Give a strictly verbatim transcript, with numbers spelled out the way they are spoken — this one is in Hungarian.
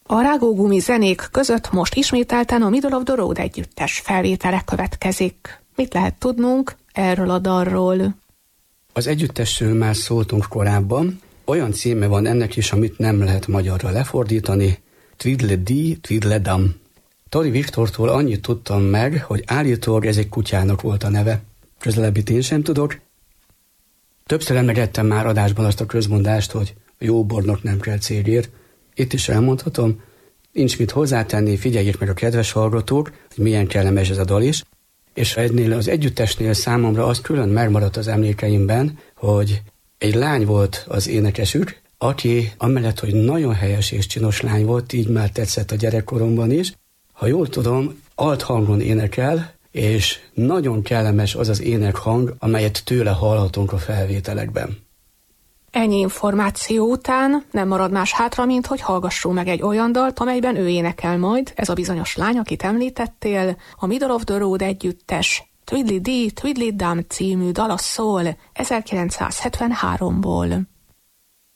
A rágógumi zenék között most ismételten a Middle of the Road együttes felvétele következik. Mit lehet tudnunk erről a dalról? Az együttesről már szóltunk korábban. Olyan címe van ennek is, amit nem lehet magyarra lefordítani. Tweedledee, Tweedledum. Tori Viktortól annyit tudtam meg, hogy állítólag ez egy kutyának volt a neve. Közelebbit én sem tudok. Többször emlegettem már adásban azt a közmondást, hogy a jó bornak nem kell cégért. Itt is elmondhatom, nincs mit hozzátenni, figyeljék meg a kedves hallgatók, hogy milyen kellemes ez a dal is. És ennél az együttesnél számomra az külön megmaradt az emlékeimben, hogy egy lány volt az énekesük, aki amellett, hogy nagyon helyes és csinos lány volt, így már tetszett a gyerekkoromban is. Ha jól tudom, alt hangon énekel, és nagyon kellemes az az énekhang, amelyet tőle hallhatunk a felvételekben. Ennyi információ után nem marad más hátra, mint hogy hallgassunk meg egy olyan dalt, amelyben ő énekel majd, ez a bizonyos lány, akit említettél, a Middle of the Road együttes Tweedledee, Tweedledum című dala szól ezerkilencszázhetvenháromból.